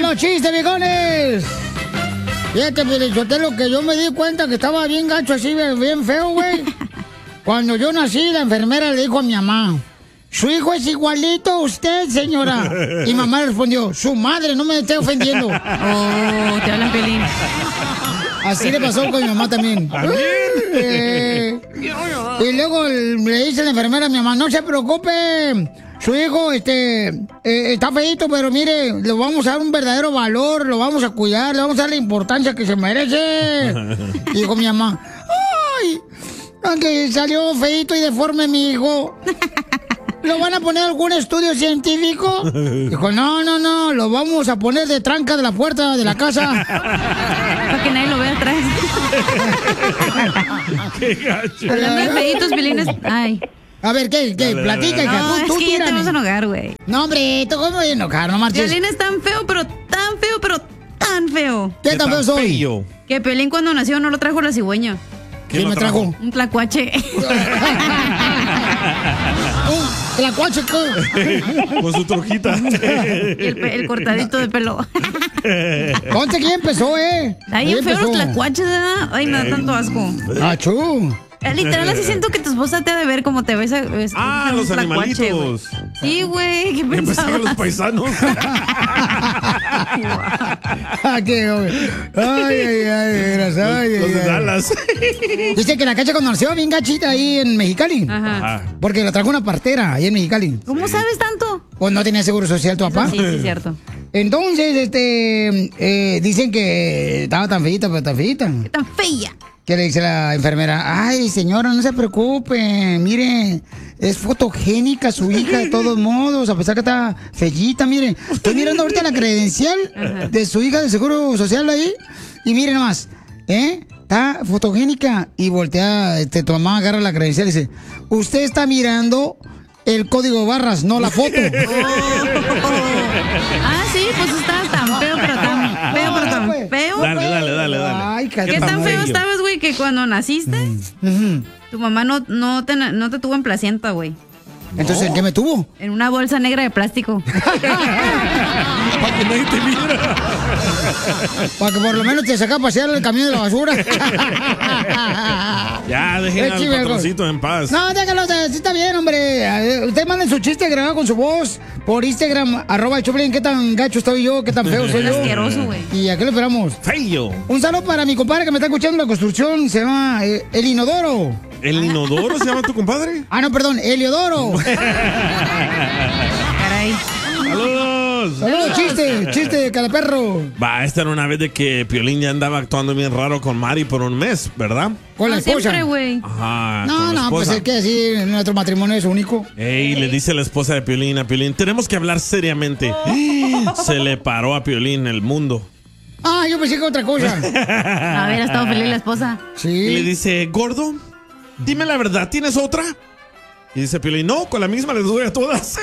los chistes, viejones! Fíjate, Pielichotelo, que yo me di cuenta que estaba bien gacho así, bien feo, güey. Cuando yo nací, la enfermera le dijo a mi mamá: su hijo es igualito a usted, señora. Y mamá le respondió: su madre, no me esté ofendiendo. Oh, te hablan, Piolín. Así le pasó con mi mamá también. Y luego le dice la enfermera a mi mamá: no se preocupe, su hijo está feíto, pero mire, le vamos a dar un verdadero valor, lo vamos a cuidar, le vamos a dar la importancia que se merece. Y dijo mi mamá: ay, aunque salió feíto y deforme mi hijo, ¿lo van a poner en algún estudio científico? Dijo: no, lo vamos a poner de tranca de la puerta de la casa. Para que nadie lo vea atrás. ¡Qué gacho! Hablando de feitos, Piolín, ay. A ver, ¿qué? Dale, Platica, hija. No, es que ya te vas a enojar, güey. No, hombre, ¿tú cómo voy a enojar? No marches. Piolín es tan feo, pero tan feo, pero tan feo. ¿Qué tan feo soy? Que Piolín cuando nació no lo trajo la cigüeña. ¿Quién me trajo? Un tlacuache. ¿Tlacuache qué? Con su trojita. Y el cortadito de pelo. Ponte, ¿quién empezó, Está bien feo los tlacuaches, ¿verdad? Ay, me da tanto asco. ¡Achú! Literal, así siento que tu esposa te ha de ver como te ves. Los animalitos. Sí, güey, ¿qué pensabas? Empezaron los paisanos. Los de Dallas. Dice que la Cacha cuando nació bien gachita ahí en Mexicali. Ajá. Porque la trajo una partera ahí en Mexicali. ¿Cómo sabes tanto? Pues no tenía seguro social tu papá. Sí, es cierto. Entonces, dicen que estaba tan feita, pero tan feita. ¿Qué tan fea? Que le dice la enfermera: ay, señora, no se preocupe, mire, es fotogénica su hija de todos modos, a pesar que está fellita, mire. Estoy mirando ahorita la credencial de su hija de Seguro Social ahí, y mire nomás, está fotogénica. Y voltea, tu mamá agarra la credencial y dice: usted está mirando el código de barras, no la foto. Ah, sí, pues está tan feo, pero tan feo, pero tan feo. Dale. Ay, ¿Qué tan feo estabas, güey, que cuando naciste, tu mamá no te tuvo en placenta, güey? Entonces, ¿en qué me tuvo? En una bolsa negra de plástico. Para que nadie te viera. Para que por lo menos te saca a pasear el camión de la basura. Ya, dejen al patroncito en paz. No, déjalo, sí está bien, hombre. Ustedes manden su chiste grabado con su voz por Instagram, @Choplin. ¿Qué tan gacho estoy yo? ¿Qué tan feo soy yo? Asqueroso, güey. ¿Y a qué lo esperamos? Feo. Un saludo para mi compadre que me está escuchando en la construcción. Se llama El Inodoro. ¿El Inodoro se llama tu compadre? Ah, no, perdón, Heliodoro. Caray. ¡Saludos! Saludos, chiste de cada perro. Va, esta era una vez de que Piolín ya andaba actuando bien raro con Mari por un mes, ¿verdad? Con la esposa. Siempre, güey. Ajá. No, pues es que así nuestro matrimonio es único. Ey, le dice la esposa de Piolín a Piolín: tenemos que hablar seriamente. Se le paró a Piolín el mundo. Ah, yo pensé que otra cosa. A ver, ha estado feliz la esposa. Sí. Y le dice: gordo, dime la verdad, ¿tienes otra? Y dice Piolín: no, con la misma les doy a todas.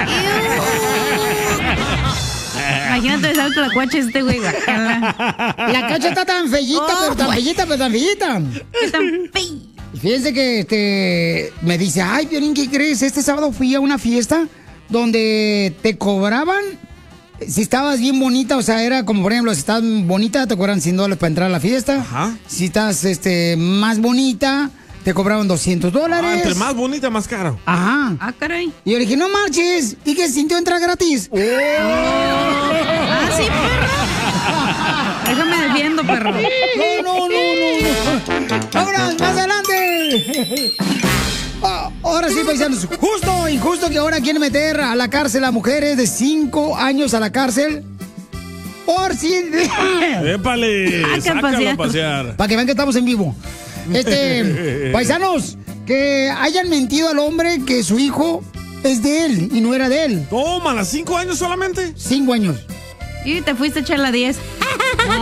Imagínate besar la cuacha güey. La Cacha está tan fellita, pero tan fellita, pero tan fellita. ¿Qué tan fea? Fíjense que me dice: ay, Piolín, ¿qué crees? Este sábado fui a una fiesta donde te cobraban, si estabas bien bonita, o sea, era como, por ejemplo, si estás bonita, te cobran $100 para entrar a la fiesta. Ajá. Si estás más bonita, te cobraban $200. Entre más bonita, más caro. Ajá. Ah, caray. Y yo le dije: no marches, y que sintió entrar gratis. Ah, sí, perro. Déjame defiendo, perro. No. ¡Vámonos, más adelante! Ahora sí, paisanos, justo, injusto que ahora quieren meter a la cárcel a mujeres de 5 años a la cárcel por si... ¡Épale! ¡Sácalo a pasear! Para que vean que estamos en vivo. Paisanos, que hayan mentido al hombre que su hijo es de él y no era de él. Tómala, 5 años solamente. 5 años. Y te fuiste a echar la 10.